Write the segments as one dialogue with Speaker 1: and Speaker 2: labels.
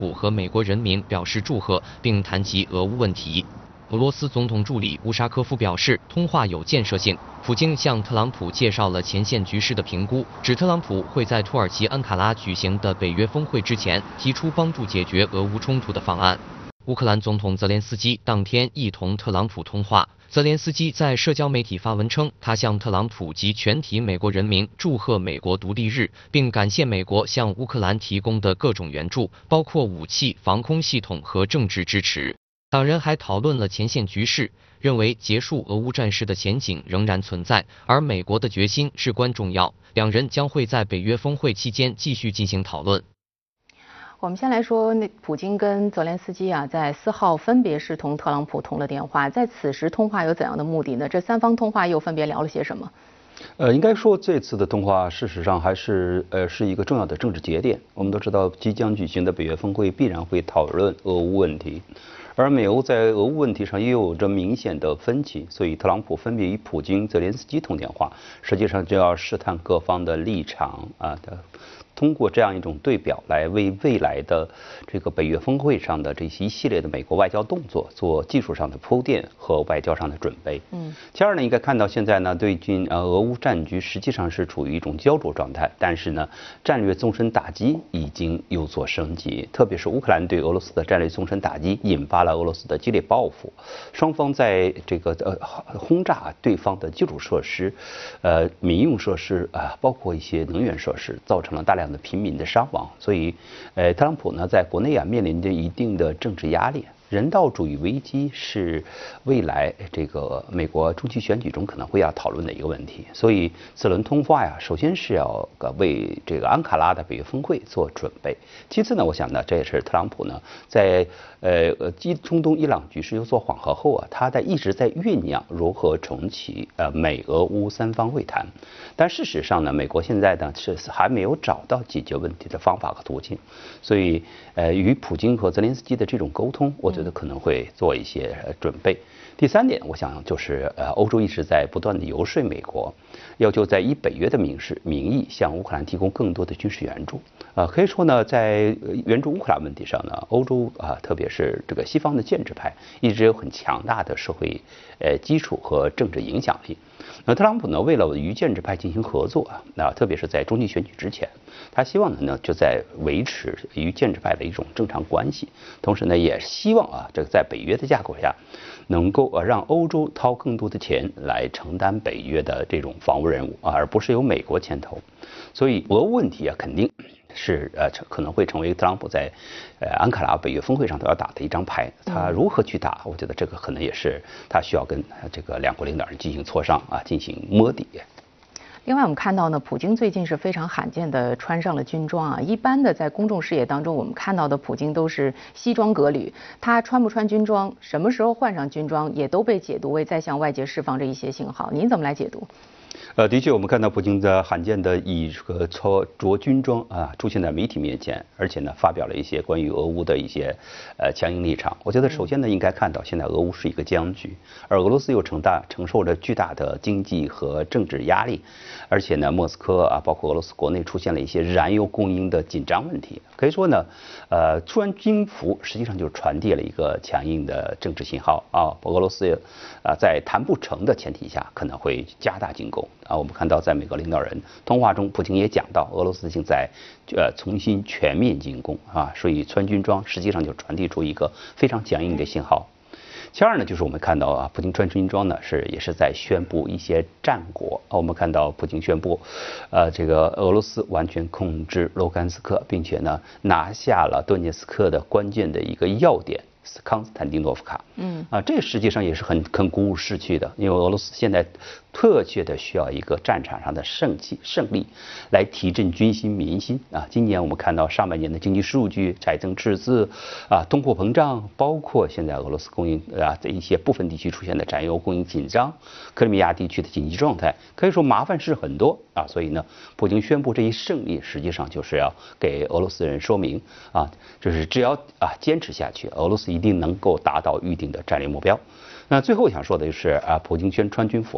Speaker 1: 普和美国人民表示祝贺，并谈及俄乌问题。俄罗斯总统助理乌沙科夫表示，通话有建设性。普京向特朗普介绍了前线局势的评估，指特朗普会在土耳其安卡拉举行的北约峰会之前提出帮助解决俄乌冲突的方案。乌克兰总统泽连斯基当天亦同特朗普通话。泽连斯基在社交媒体发文称，他向特朗普及全体美国人民祝贺美国独立日，并感谢美国向乌克兰提供的各种援助，包括武器、防空系统和政治支持。两人还讨论了前线局势，认为结束俄乌战事的前景仍然存在，而美国的决心至关重要。两人将会在北约峰会期间继续进行讨论。
Speaker 2: 我们先来说，普京跟泽连斯基在4号分别是同特朗普通了电话，在此时通话有怎样的目的呢？这三方通话又分别聊了些什么？
Speaker 3: 应该说这次的通话事实上还是一个重要的政治节点。我们都知道，即将举行的北约峰会必然会讨论俄乌问题。而美欧在俄乌问题上又有着明显的分歧，所以特朗普分别与普京、泽连斯基通电话，实际上就要试探各方的立场通过这样一种对表来为未来的这个北约峰会上的这一系列的美国外交动作做技术上的铺垫和外交上的准备。其二呢，应该看到现在呢，对近俄乌战局实际上是处于一种焦灼状态，但是呢，战略纵深打击已经有所升级，特别是乌克兰对俄罗斯的战略纵深打击，引发了俄罗斯的激烈报复，双方在这个轰炸对方的基础设施、民用设施包括一些能源设施，造成了大量的平民的伤亡，所以特朗普呢在国内面临着一定的政治压力。人道主义危机是未来这个美国中期选举中可能会要讨论的一个问题，所以此轮通话首先是要为这个安卡拉的北约峰会做准备。其次呢，我想呢，这也是特朗普呢在中东伊朗局势有所缓和后他一直在酝酿如何重启美俄乌三方会谈。但事实上呢，美国现在呢是还没有找到解决问题的方法和途径，所以与普京和泽连斯基的这种沟通，我觉得可能会做一些准备。第三点，我想就是欧洲一直在不断的游说美国，要求在以北约的名义向乌克兰提供更多的军事援助。可以说呢，在援助乌克兰问题上呢，欧洲特别是这个西方的建制派一直有很强大的社会基础和政治影响力。那特朗普呢，为了与建制派进行合作特别是在中期选举之前，他希望呢就在维持与建制派的一种正常关系，同时呢也希望这个在北约的架构下，能够让欧洲掏更多的钱来承担北约的这种防务任务而不是由美国牵头。所以俄乌问题肯定是可能会成为特朗普在安卡拉北约峰会上都要打的一张牌。他如何去打，我觉得这个可能也是他需要跟这个两国领导人进行磋商进行摸底。
Speaker 2: 另外，我们看到呢，普京最近是非常罕见的穿上了军装一般的在公众视野当中，我们看到的普京都是西装革履，他穿不穿军装，什么时候换上军装，也都被解读为在向外界释放着一些信号。您怎么来解读？
Speaker 3: 的确，我们看到普京在罕见的以这个着军装出现在媒体面前，而且呢发表了一些关于俄乌的一些强硬立场。我觉得首先呢应该看到，现在俄乌是一个僵局，而俄罗斯又承受着巨大的经济和政治压力，而且呢莫斯科包括俄罗斯国内出现了一些燃油供应的紧张问题。可以说呢，穿军服实际上就传递了一个强硬的政治信号俄罗斯在谈不成的前提下，可能会加大进攻。我们看到在美国领导人通话中，普京也讲到俄罗斯正在重新全面进攻所以穿军装实际上就传递出一个非常强硬的信号。其二呢，就是我们看到普京穿军装呢也是在宣布一些战果。我们看到普京宣布这个俄罗斯完全控制卢甘斯克，并且呢拿下了顿涅斯克的关键的一个要点康斯坦丁诺夫卡。这实际上也是很鼓舞士气的，因为俄罗斯现在特切的需要一个战场上的胜利来提振军心民心今年我们看到上半年的经济数据财政赤字通货膨胀，包括现在俄罗斯供应在一些部分地区出现的燃油供应紧张，克里米亚地区的经济状态，可以说麻烦事很多所以呢，普京宣布这一胜利，实际上就是要给俄罗斯人说明就是只要坚持下去，俄罗斯一定能够达到预定的战略目标。那最后想说的就是普京穿军服我觉得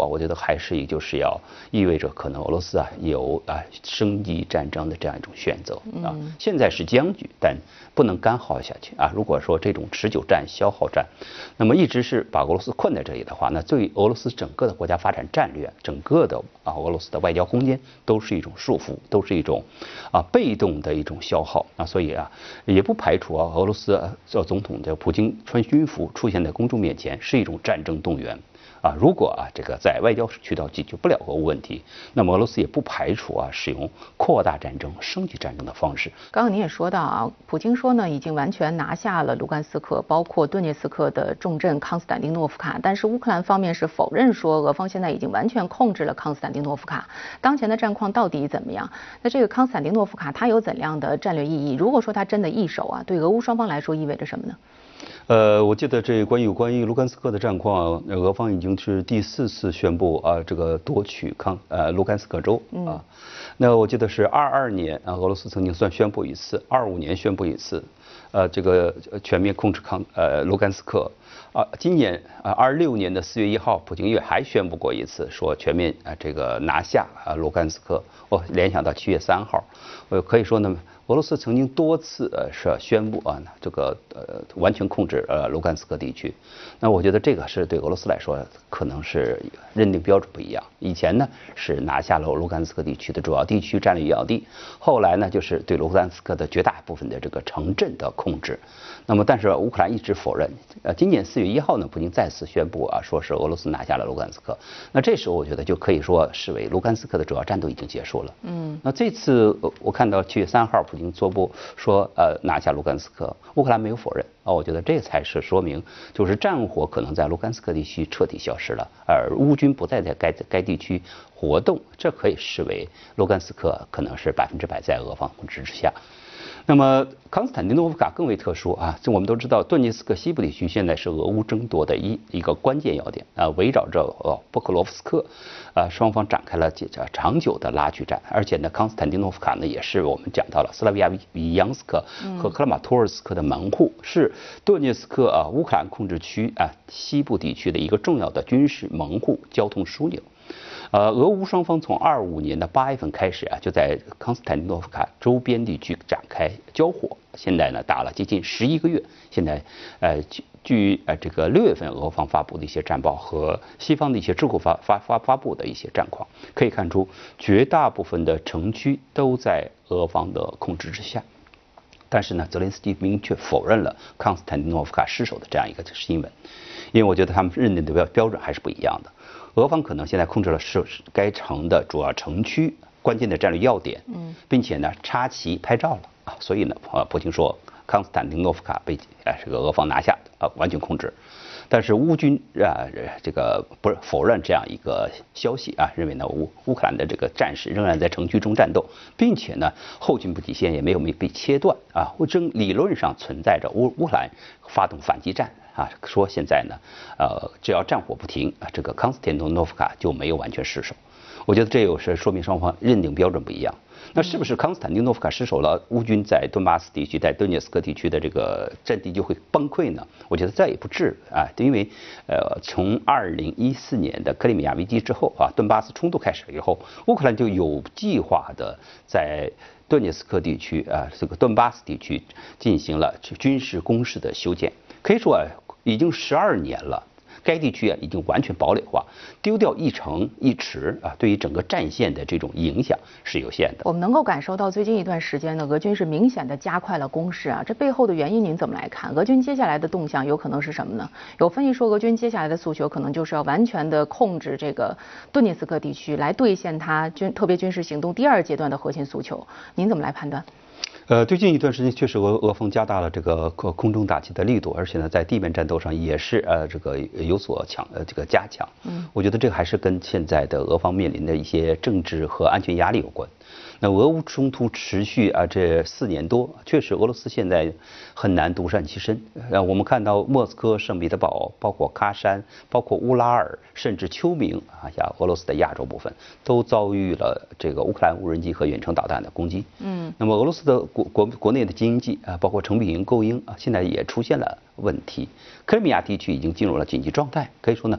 Speaker 3: 还是就是要意味着可能俄罗斯有升级战争的这样一种选择啊。现在是僵局，但不能干耗下去啊。如果说这种持久战、消耗战，那么一直是把俄罗斯困在这里的话，那对俄罗斯整个的国家发展战略、整个的俄罗斯的外交空间都是一种束缚，都是一种被动的一种消耗啊。所以也不排除俄罗斯总统的普京穿军服出现在公众面前是一种战争动员。如果这个在外交渠道解决不了俄乌问题，那么俄罗斯也不排除使用扩大战争、升级战争的方式。
Speaker 2: 刚刚您也说到普京说呢，已经完全拿下了卢甘斯克，包括顿涅茨克的重镇康斯坦丁诺夫卡，但是乌克兰方面是否认说俄方现在已经完全控制了康斯坦丁诺夫卡。当前的战况到底怎么样？那这个康斯坦丁诺夫卡它有怎样的战略意义？如果说它真的易手对俄乌双方来说意味着什么呢？
Speaker 3: 我记得关于卢甘斯克的战况，俄方已经是第4次宣布这个夺取卢甘斯克州那我记得是22年俄罗斯曾经宣布一次，25年宣布一次，这个全面控制卢甘斯克。今年26年的4月1号，普京也还宣布过一次，说全面这个拿下卢甘斯克。我联想到7月3号，可以说呢，俄罗斯曾经多次是宣布这个完全控制卢甘斯克地区。那我觉得这个是对俄罗斯来说可能是认定标准不一样。以前呢是拿下了卢甘斯克地区的主要地区战略要地，后来呢就是对卢甘斯克的绝大部分的这个城镇的控制。那么但是乌克兰一直否认。今年4月1号呢，普京再次宣布说是俄罗斯拿下了卢甘斯克。那这时候我觉得就可以说视为卢甘斯克的主要战斗已经结束了。那这次我看到7月3号普京作布说拿下卢甘斯克，乌克兰没有否认我觉得这才是说明就是战火可能在卢甘斯克地区彻底消失了，而乌军不再在该地区活动，这可以视为卢甘斯克可能是100%在俄方控制之下。那么康斯坦丁诺夫卡更为特殊这我们都知道，顿涅茨克西部地区现在是俄乌争夺的一个关键要点围绕着波克罗夫斯克双方展开了长久的拉锯战，而且呢，康斯坦丁诺夫卡呢也是我们讲到了斯拉维亚维扬斯克和克拉马托尔斯克的门户，是顿涅茨克乌克兰控制区西部地区的一个重要的军事门户、交通枢纽。俄乌双方从25年的8月份开始就在康斯坦丁诺夫卡周边地区展开交火，现在呢打了接近11个月。现在据这个6月份俄方发布的一些战报和西方的一些智库发布的一些战况，可以看出绝大部分的城区都在俄方的控制之下。但是呢，泽连斯基明确否认了康斯坦丁诺夫卡失守的这样一个新闻，因为我觉得他们认定的标准还是不一样的。俄方可能现在控制了该城的主要城区关键的战略要点，并且呢插旗拍照了所以呢，普京说康斯坦丁诺夫卡被这个俄方拿下完全控制。但是乌军这个不是否认这样一个消息认为呢乌克兰的这个战士仍然在城区中战斗，并且呢后勤补给线也没有被切断理论上存在着乌克兰发动反击战说现在呢只要战火不停这个康斯坦丁诺夫卡就没有完全失守。我觉得这又是说明双方认定标准不一样。那是不是康斯坦丁诺夫卡失守了，乌军在顿巴斯地区、在顿涅茨克地区的这个阵地就会崩溃呢？我觉得这也不至因为从2014年的克里米亚危机之后顿巴斯冲突开始了以后，乌克兰就有计划的在顿涅茨克地区这个顿巴斯地区进行了军事工事的修建，可以说已经12年了。该地区已经完全堡垒化，丢掉一城一池对于整个战线的这种影响是有限的。
Speaker 2: 我们能够感受到最近一段时间呢，俄军是明显的加快了攻势这背后的原因您怎么来看？俄军接下来的动向有可能是什么呢？有分析说，俄军接下来的诉求可能就是要完全的控制这个顿涅茨克地区，来兑现他特别军事行动第2阶段的核心诉求。您怎么来判断？
Speaker 3: 最近一段时间确实俄方加大了这个空中打击的力度，而且呢在地面战斗上也是这个有所这个加强。我觉得这个还是跟现在的俄方面临的一些政治和安全压力有关。那俄乌冲突持续这4年多，确实俄罗斯现在很难独善其身。我们看到莫斯科、圣彼得堡，包括喀山，包括乌拉尔，甚至秋明俄罗斯的亚洲部分都遭遇了这个乌克兰无人机和远程导弹的攻击。那么俄罗斯的国内的经济包括成品营供应现在也出现了问题。克里米亚地区已经进入了紧急状态，可以说呢，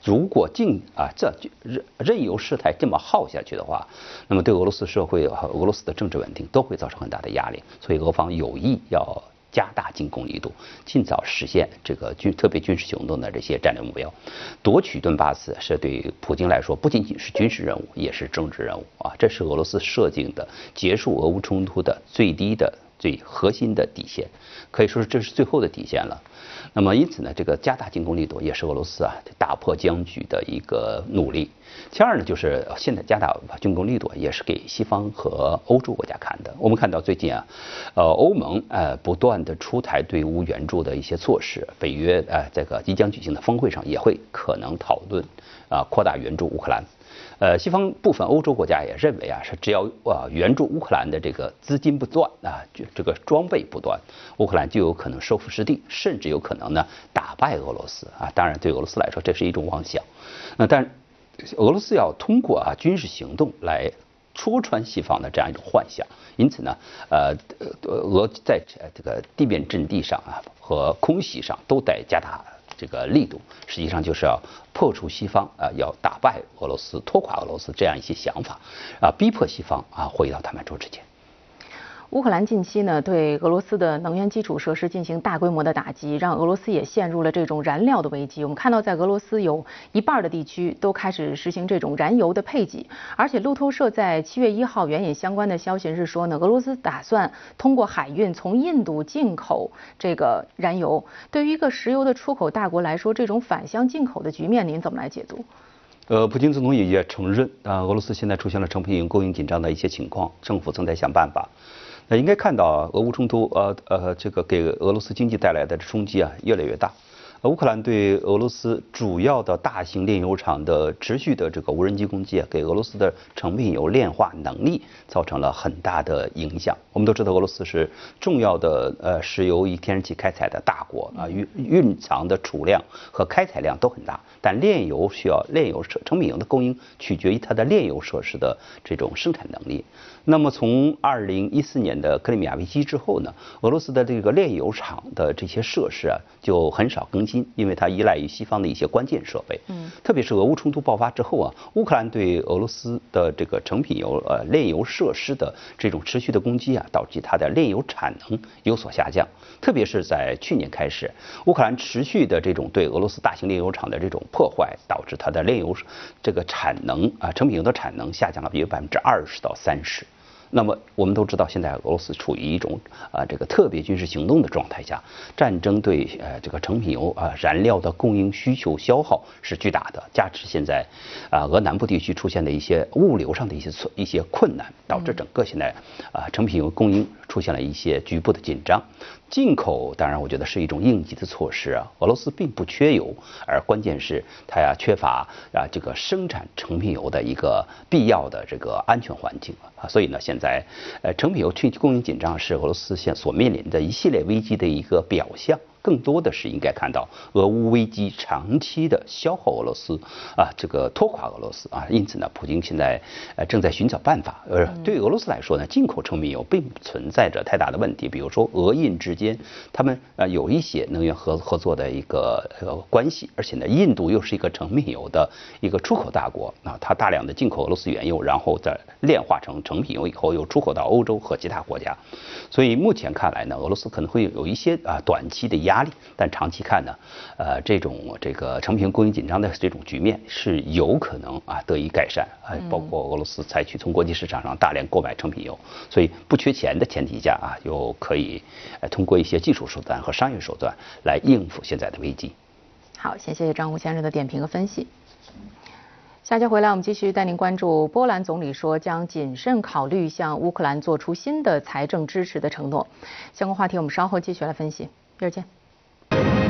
Speaker 3: 如果任由事态这么耗下去的话，那么对俄罗斯社会和俄罗斯的政治稳定都会造成很大的压力。所以俄方有意要加大进攻力度，尽早实现这个特别军事行动的这些战略目标。夺取顿巴斯是对普京来说不仅仅是军事任务，也是政治任务啊！这是俄罗斯设定的结束俄乌冲突的最低的、最核心的底线，可以说是这是最后的底线了。那么因此呢，这个加大进攻力度也是俄罗斯打破僵局的一个努力。其二呢，就是现在加大进攻力度也是给西方和欧洲国家看的。我们看到最近欧盟不断的出台对乌援助的一些措施，北约这个即将举行的峰会上也会可能讨论扩大援助乌克兰。西方部分欧洲国家也认为是只要援助乌克兰的这个资金不断这个装备不断，乌克兰就有可能收复失地，甚至有可能呢打败俄罗斯当然对俄罗斯来说这是一种妄想。但俄罗斯要通过军事行动来戳穿西方的这样一种幻想，因此呢，俄在这个地面阵地上和空袭上都得加大这个力度，实际上就是要破除西方要打败俄罗斯、拖垮俄罗斯这样一些想法逼迫西方回到谈判桌之前。
Speaker 2: 乌克兰近期呢对俄罗斯的能源基础设施进行大规模的打击，让俄罗斯也陷入了这种燃料的危机。我们看到，在俄罗斯有一半的地区都开始实行这种燃油的配给，而且路透社在7月1号援引相关的消息是说呢，俄罗斯打算通过海运从印度进口这个燃油。对于一个石油的出口大国来说，这种反向进口的局面，您怎么来解读？
Speaker 3: 普京总统也承认俄罗斯现在出现了成品油供应紧张的一些情况，政府正在想办法。应该看到俄乌冲突这个给俄罗斯经济带来的冲击越来越大。乌克兰对俄罗斯主要的大型炼油厂的持续的这个无人机攻击给俄罗斯的成品油炼化能力造成了很大的影响。我们都知道俄罗斯是重要的石油与天然气开采的大国蕴藏的储量和开采量都很大，但炼油成品油的供应取决于它的炼油设施的这种生产能力。那么从2014年的克里米亚危机之后呢，俄罗斯的这个炼油厂的这些设施就很少更新，因为它依赖于西方的一些关键设备。特别是俄乌冲突爆发之后乌克兰对俄罗斯的这个成品油炼油设施的这种持续的攻击导致它的炼油产能有所下降。特别是在去年开始，乌克兰持续的这种对俄罗斯大型炼油厂的这种破坏，导致它的炼油这个产能成品油的产能下降了比20%到30%。那么我们都知道，现在俄罗斯处于一种这个特别军事行动的状态下，战争对这个成品油燃料的供应需求消耗是巨大的，加之现在俄南部地区出现的一些物流上的一些困难，导致整个现在成品油供应出现了一些局部的紧张。进口当然我觉得是一种应急的措施俄罗斯并不缺油，而关键是它缺乏这个生产成品油的一个必要的这个安全环境所以呢，现在成品油供应紧张是俄罗斯现所面临的一系列危机的一个表象。更多的是应该看到俄乌危机长期的消耗俄罗斯这个拖垮俄罗斯因此呢，普京现在正在寻找办法。对俄罗斯来说呢，进口成品油并不存在着太大的问题。比如说俄印之间，他们有一些能源合作的一个关系，而且呢，印度又是一个成品油的一个出口大国它大量的进口俄罗斯原油，然后再炼化成成品油以后又出口到欧洲和其他国家。所以目前看来呢，俄罗斯可能会有一些短期的压力，但长期看呢，这个成品油供应紧张的这种局面是有可能得以改善包括俄罗斯采取从国际市场上大量购买成品油，所以不缺钱的前提下又可以通过一些技术手段和商业手段来应付现在的危机。
Speaker 2: 好，谢谢张胡先生的点评和分析。下节回来，我们继续带您关注波兰总理说将谨慎考虑向乌克兰做出新的财政支持的承诺。相关话题我们稍后继续来分析。一会儿见。